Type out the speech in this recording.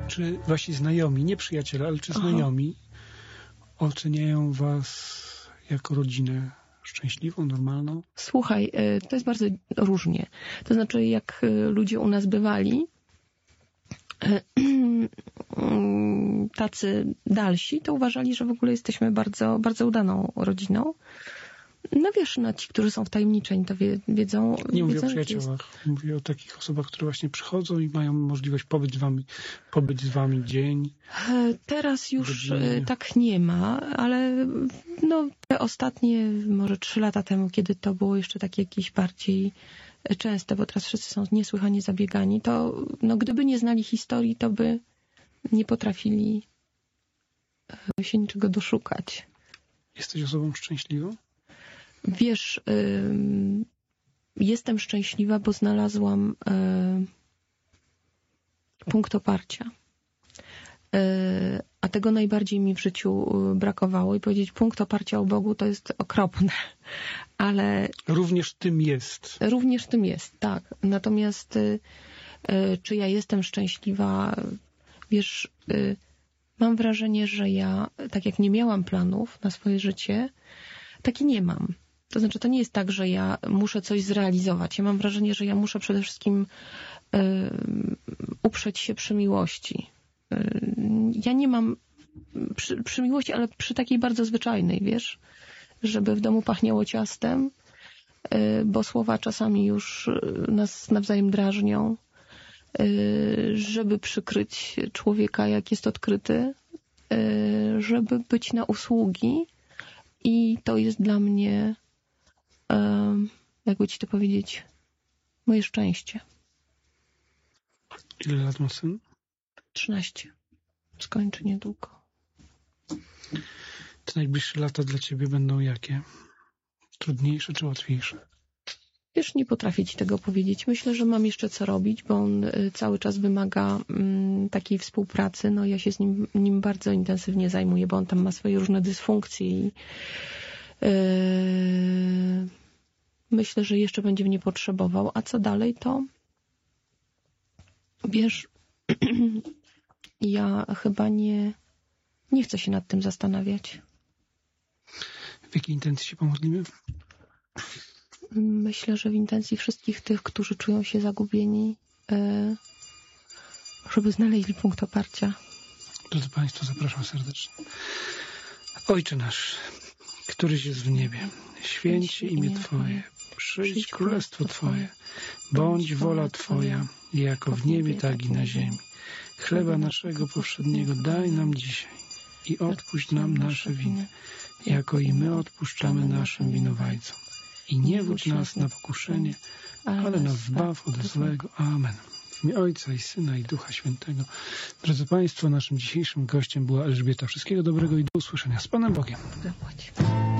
Czy wasi znajomi, nie przyjaciele, ale czy znajomi oceniają was jako rodzinę szczęśliwą, normalną? Słuchaj, to jest bardzo różnie. To znaczy, jak ludzie u nas bywali, tacy dalsi, to uważali, że w ogóle jesteśmy bardzo, bardzo udaną rodziną. No wiesz, no ci, którzy są wtajemniczeni, to wiedzą... Nie mówię wiedzą, o przyjaciołach. Mówię o takich osobach, które właśnie przychodzą i mają możliwość pobyć z wami dzień. Teraz już godziny. tak nie ma, ale no te ostatnie, może 3 lata temu, kiedy to było jeszcze takie jakieś bardziej częste, bo teraz wszyscy są niesłychanie zabiegani, to no gdyby nie znali historii, to by nie potrafili się niczego doszukać. Jesteś osobą szczęśliwą? Wiesz, jestem szczęśliwa, bo znalazłam punkt oparcia. A tego najbardziej mi w życiu brakowało i powiedzieć punkt oparcia o Bogu to jest okropne, ale... Również tym jest. Również tym jest, tak. Natomiast czy ja jestem szczęśliwa? Wiesz, mam wrażenie, że ja, tak jak nie miałam planów na swoje życie, tak i nie mam. To znaczy, to nie jest tak, że ja muszę coś zrealizować. Ja mam wrażenie, że ja muszę przede wszystkim uprzeć się przy miłości. Ja nie mam przy miłości, ale przy takiej bardzo zwyczajnej, wiesz, żeby w domu pachniało ciastem, bo słowa czasami już nas nawzajem drażnią, żeby przykryć człowieka, jak jest odkryty, żeby być na usługi i to jest dla mnie, jakby ci to powiedzieć, moje szczęście. Ile lat ma syn? 13. Skończy niedługo. Te najbliższe lata dla ciebie będą jakie? Trudniejsze czy łatwiejsze? Wiesz, nie potrafię ci tego powiedzieć. Myślę, że mam jeszcze co robić, bo on cały czas wymaga takiej współpracy. No ja się z nim bardzo intensywnie zajmuję, bo on tam ma swoje różne dysfunkcje i myślę, że jeszcze będzie mnie potrzebował. A co dalej, to wiesz, ja chyba nie chcę się nad tym zastanawiać. W jakiej intencji się pomodlimy? Myślę, że w intencji wszystkich tych, którzy czują się zagubieni, żeby znaleźli punkt oparcia. Drodzy Państwo, zapraszam serdecznie. Ojcze nasz, któryś jest w niebie, święć się imię Twoje, przyjdź królestwo Twoje, bądź wola Twoja, jako w niebie, tak i na ziemi. Chleba naszego powszedniego daj nam dzisiaj i odpuść nam nasze winy, jako i my odpuszczamy naszym winowajcom. I nie wódź nas na pokuszenie, ale nas zbaw od złego. Amen. W imię Ojca i Syna i Ducha Świętego. Drodzy Państwo, naszym dzisiejszym gościem była Elżbieta. Wszystkiego dobrego i do usłyszenia. Z Panem Bogiem. Zapłać.